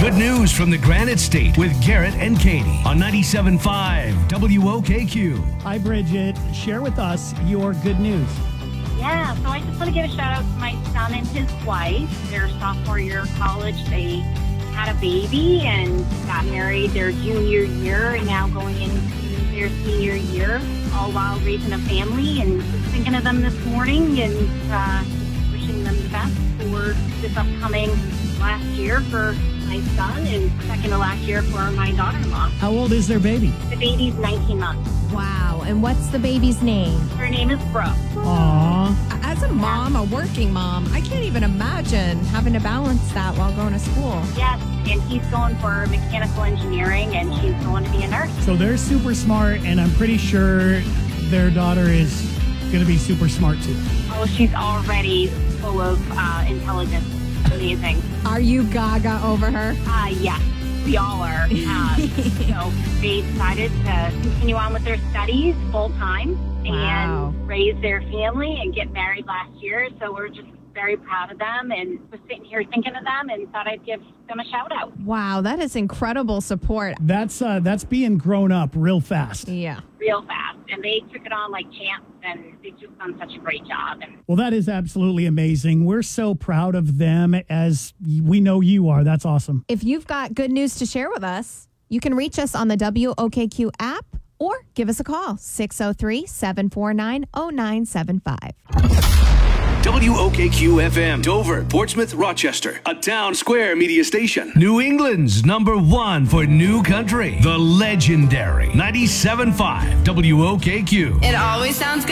Good news from the Granite State with Garrett and Katie on 97.5 WOKQ. Hi, Bridget. Share with us your good news. Yeah, so I just want to give a shout out to my son and his wife. Their sophomore year of college, they had a baby and got married their junior year and now going into their senior year, all while raising a family. And just thinking of them this morning and wishing them the best for this upcoming last year for my son and second to last year for my daughter-in-law. How old is their baby? The baby's 19 months. Wow. And what's the baby's name? Her name is Brooke. Aw. As a mom, a working mom, I can't even imagine having to balance that while going to school. Yes, and he's going for mechanical engineering and she's going to be a nurse. So they're super smart, and I'm pretty sure their daughter is going to be super smart too. Oh, she's already full of intelligence. Amazing. Are you gaga over her? Yes, we all are. So they decided to continue on with their studies full time Wow. and raise their family and get married last year. So we're just very proud of them and was sitting here thinking of them and thought I'd give them a shout out. Wow, that is incredible support. That's being grown up real fast. Yeah. Real fast. And they took it on like champs and they've just done such a great job. And Well, that is absolutely amazing. We're so proud of them, as we know you are. That's awesome. If you've got good news to share with us, you can reach us on the WOKQ app or give us a call, 603-749-0975. WOKQ FM, Dover, Portsmouth, Rochester, a town square media station. New England's number one for new country, the legendary 97.5 WOKQ. It always sounds good.